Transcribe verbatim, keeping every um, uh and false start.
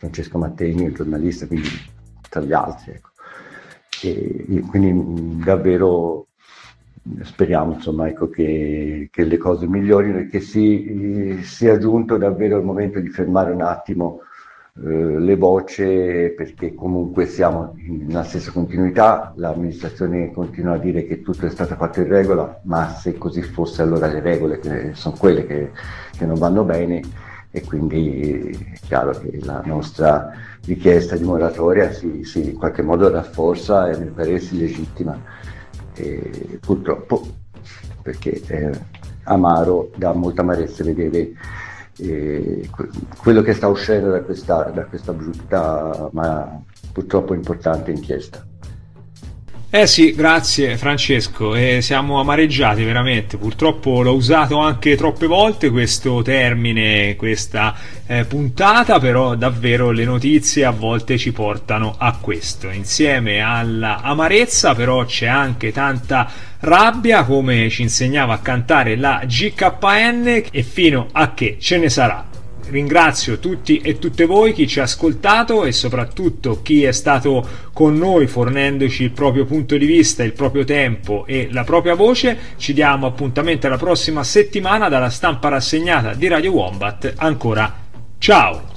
Francesco Mattei, il giornalista, quindi tra gli altri, ecco. E quindi davvero speriamo, insomma, ecco, che, che le cose migliorino e che si sia giunto davvero il momento di fermare un attimo eh, le voci, perché comunque siamo nella stessa continuità. L'amministrazione continua a dire che tutto è stato fatto in regola, ma se così fosse allora le regole che sono quelle che, che non vanno bene, e quindi è chiaro che la nostra richiesta di moratoria si, si in qualche modo rafforza e mi pare si legittima. E purtroppo, perché è amaro, dà molta amarezza vedere eh, quello che sta uscendo da questa, da questa brutta ma purtroppo importante inchiesta. Eh sì, grazie Francesco, e siamo amareggiati veramente, purtroppo l'ho usato anche troppe volte questo termine, questa eh, puntata, però davvero le notizie a volte ci portano a questo. Insieme alla amarezza però c'è anche tanta rabbia, come ci insegnava a cantare la G K N, e fino a che ce ne sarà. Ringrazio tutti e tutte voi, chi ci ha ascoltato e soprattutto chi è stato con noi fornendoci il proprio punto di vista, il proprio tempo e la propria voce. Ci diamo appuntamento alla prossima settimana dalla stampa rassegnata di Radio Wombat. Ancora ciao!